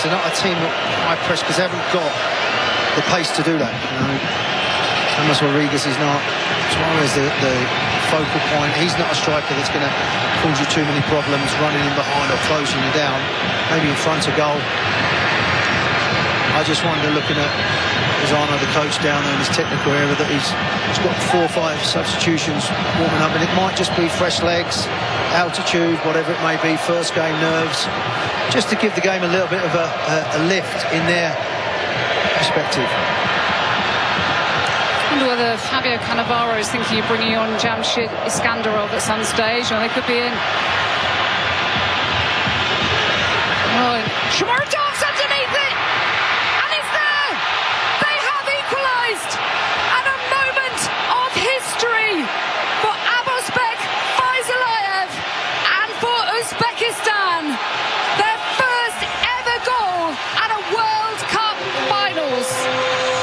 They're not a team at high press because they haven't got the pace to do that. You know, James Rodriguez is not. Suarez the focal point. He's not a striker that's going to cause you too many problems running in behind or closing you down. Maybe in front of goal. I just wonder, looking at Lozano, the coach down there in his technical area, that he's got 4 or 5 substitutions warming up, and it might just be fresh legs, altitude, whatever it may be, first game nerves, just to give the game a little bit of a lift in their perspective. I wonder whether Fabio Cannavaro is thinking of bringing on Jamshid Iskandarov at some stage, or they could be in. Oh, Shamartov!